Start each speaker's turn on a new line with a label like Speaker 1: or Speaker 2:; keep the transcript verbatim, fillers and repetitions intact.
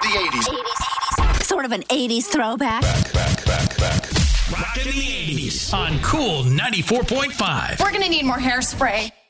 Speaker 1: the eighties.
Speaker 2: Sort of an eighties throwback.
Speaker 1: Back, back, back, back.
Speaker 3: Rockin' the eighties on Cool ninety-four point five.
Speaker 4: We're going to need more hairspray.